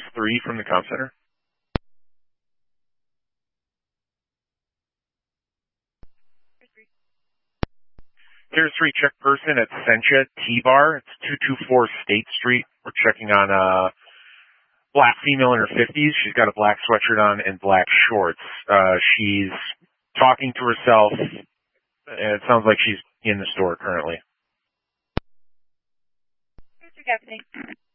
3 from the comp center. Tier 3 check person at Sencha T-Bar. It's 224 State Street. We're checking on a black female in her 50s. She's got a black sweatshirt on and black shorts. She's talking to herself, and it sounds like she's in the store currently. Mr. Gaffney.